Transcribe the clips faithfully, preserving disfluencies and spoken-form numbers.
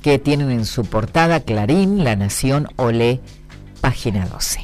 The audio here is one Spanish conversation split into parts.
que tienen en su portada Clarín, La Nación, Olé, página doce.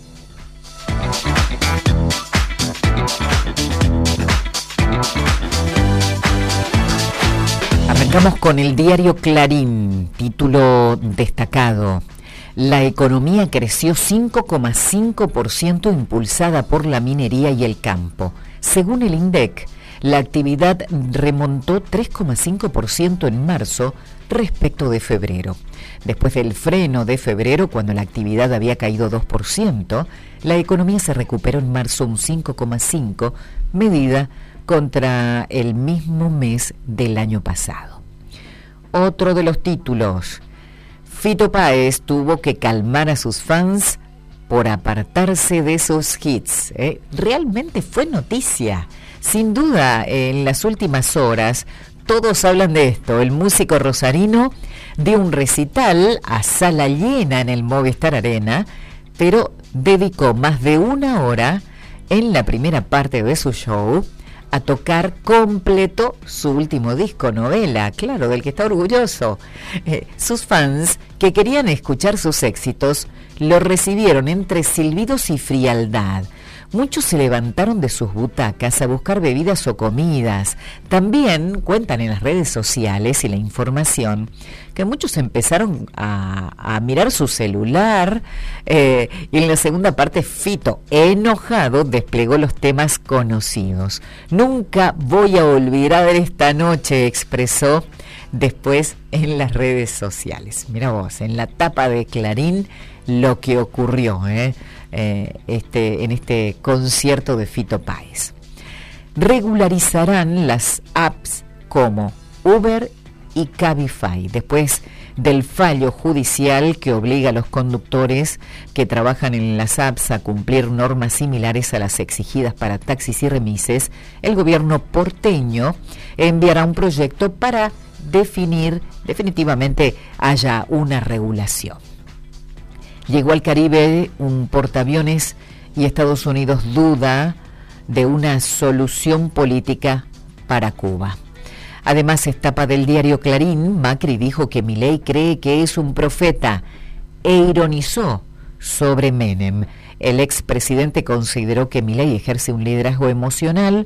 Arrancamos con el diario Clarín, título destacado. La economía creció cinco coma cinco por ciento impulsada por la minería y el campo. Según el INDEC, la actividad remontó tres coma cinco por ciento en marzo respecto de febrero. Después del freno de febrero, cuando la actividad había caído dos por ciento, la economía se recuperó en marzo un cinco coma cinco por ciento, medida contra el mismo mes del año pasado. Otro de los títulos. Fito Páez tuvo que calmar a sus fans por apartarse de sus hits. ¿eh? Realmente fue noticia. Sin duda, en las últimas horas, todos hablan de esto. El músico rosarino dio un recital a sala llena en el Movistar Arena, pero dedicó más de una hora en la primera parte de su show a tocar completo su último disco, Novela, claro, del que está orgulloso. Eh, sus fans, que querían escuchar sus éxitos, lo recibieron entre silbidos y frialdad. Muchos se levantaron de sus butacas a buscar bebidas o comidas. También cuentan en las redes sociales y la información que muchos empezaron a, a mirar su celular eh, y en la segunda parte Fito, enojado, desplegó los temas conocidos. Nunca voy a olvidar esta noche, expresó después en las redes sociales. Mira vos, en la tapa de Clarín lo que ocurrió ¿eh? Eh, este, en este concierto de Fito Páez. Regularizarán las apps como Uber y Cabify después del fallo judicial que obliga a los conductores que trabajan en las apps a cumplir normas similares a las exigidas para taxis y remises. El gobierno porteño enviará un proyecto para definir definitivamente haya una regulación. Llegó al Caribe un portaaviones y Estados Unidos duda de una solución política para Cuba. Además, etapa del diario Clarín, Macri dijo que Milei cree que es un profeta e ironizó sobre Menem. El expresidente consideró que Milei ejerce un liderazgo emocional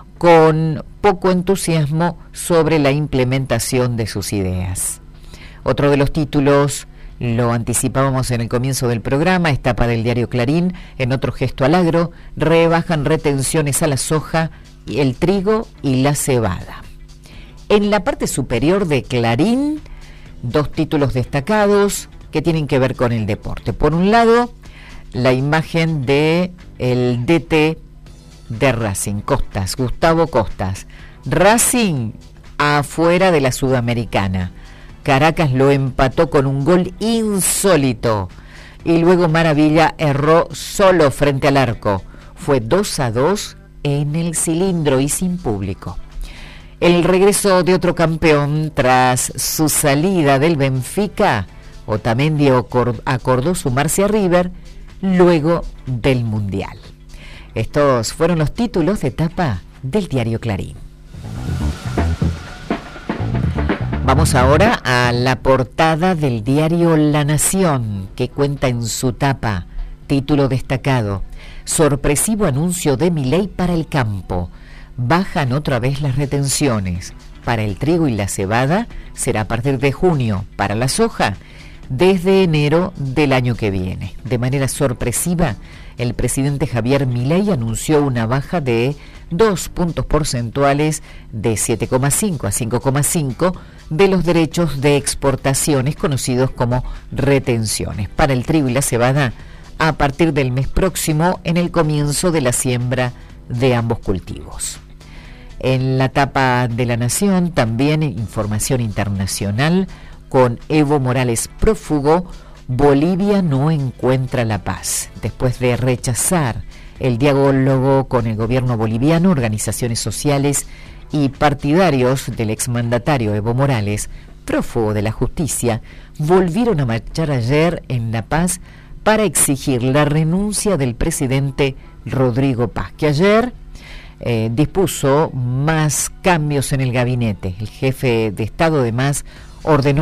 con poco entusiasmo sobre la implementación de sus ideas. Otro de los títulos lo anticipábamos en el comienzo del programa, etapa del diario Clarín, en otro gesto al agro, rebajan retenciones a la soja, el trigo y la cebada. En la parte superior de Clarín, dos títulos destacados que tienen que ver con el deporte. Por un lado, la imagen de el D T de Racing, Costas, Gustavo Costas. Racing afuera de la Sudamericana. Caracas lo empató con un gol insólito y luego Maravilla erró solo frente al arco. Fue dos a dos en el cilindro y sin público. El regreso de otro campeón tras su salida del Benfica, Otamendi acordó sumarse a River luego del Mundial. Estos fueron los títulos de tapa del diario Clarín. Vamos ahora a la portada del diario La Nación, que cuenta en su tapa, título destacado, sorpresivo anuncio de Milei para el campo, bajan otra vez las retenciones, para el trigo y la cebada será a partir de junio, para la soja desde enero del año que viene. De manera sorpresiva, el presidente Javier Milei anunció una baja de dos puntos porcentuales de siete coma cinco a cinco coma cinco de los derechos de exportaciones conocidos como retenciones para el trigo y la cebada a partir del mes próximo en el comienzo de la siembra de ambos cultivos. En la tapa de La Nación también información internacional con Evo Morales prófugo. Bolivia no encuentra la paz después de rechazar el diálogo con el gobierno boliviano. Organizaciones sociales y partidarios del exmandatario Evo Morales, prófugo de la justicia, volvieron a marchar ayer en La Paz para exigir la renuncia del presidente Rodrigo Paz, que ayer eh, dispuso más cambios en el gabinete. El jefe de Estado además ordenó